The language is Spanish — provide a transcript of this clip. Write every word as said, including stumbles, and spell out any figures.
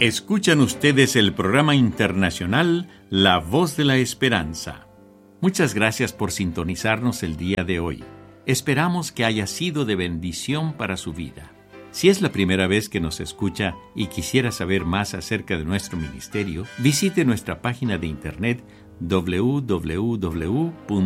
Escuchan ustedes el programa internacional La Voz de la Esperanza. Muchas gracias por sintonizarnos el día de hoy. Esperamos que haya sido de bendición para su vida. Si es la primera vez que nos escucha y quisiera saber más acerca de nuestro ministerio, visite nuestra página de internet doble u doble u doble u punto